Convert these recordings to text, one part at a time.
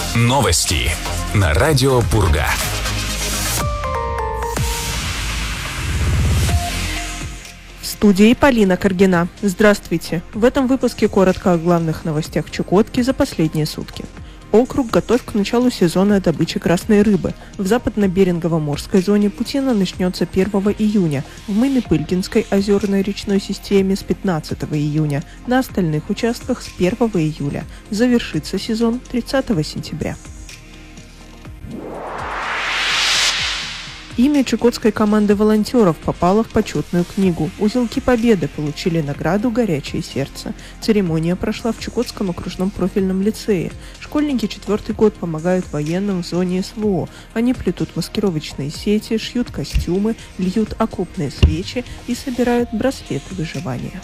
Новости на радио Пурга. В студии Полина Каргина. Здравствуйте. В этом выпуске коротко о главных новостях Чукотки за последние сутки. Округ готов к началу сезона добычи красной рыбы. В западно-берингово-морской зоне Путина начнется 1 июня, в Мыльно-Пыльгинской озерной речной системе с 15 июня, на остальных участках с 1 июля. Завершится сезон 30 сентября. Имя чукотской команды волонтеров попало в почетную книгу. Узелки Победы получили награду «Горячее сердце». Церемония прошла в Чукотском окружном профильном лицее. Школьники 4-й год помогают военным в зоне СВО. Они плетут маскировочные сети, шьют костюмы, льют окопные свечи и собирают браслеты выживания.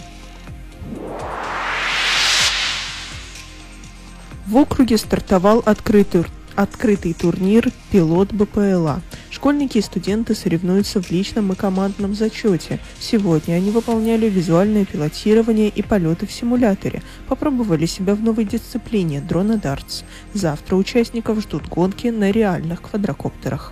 В округе стартовал открытый турнир «Пилот БПЛА». Школьники и студенты соревнуются в личном и командном зачете. Сегодня они выполняли визуальное пилотирование и полеты в симуляторе, попробовали себя в новой дисциплине – дрона-дартс. Завтра участников ждут гонки на реальных квадрокоптерах.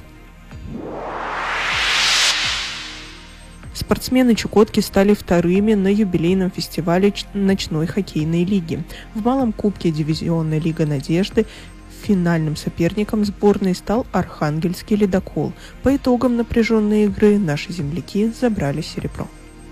Спортсмены Чукотки стали вторыми на юбилейном фестивале ночной хоккейной лиги. В малом кубке дивизионной Лига Надежды финальным соперником сборной стал Архангельский ледокол. По итогам напряженной игры наши земляки забрали серебро.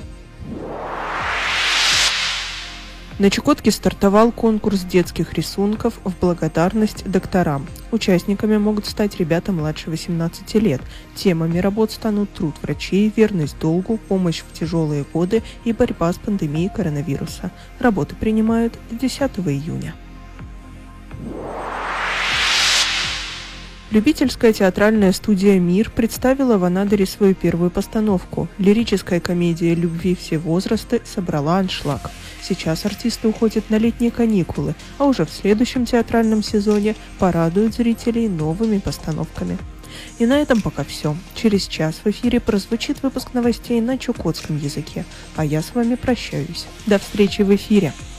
На Чукотке стартовал конкурс детских рисунков в благодарность докторам. Участниками могут стать ребята младше 18 лет. Темами работ станут труд врачей, верность долгу, помощь в тяжелые годы и борьба с пандемией коронавируса. Работы принимают 10 июня. Любительская театральная студия «Мир» представила в Анадыре свою первую постановку. Лирическая комедия «Любви все возрасты» собрала аншлаг. Сейчас артисты уходят на летние каникулы, а уже в следующем театральном сезоне порадуют зрителей новыми постановками. И на этом пока все. Через час в эфире прозвучит выпуск новостей на чукотском языке. А я с вами прощаюсь. До встречи в эфире.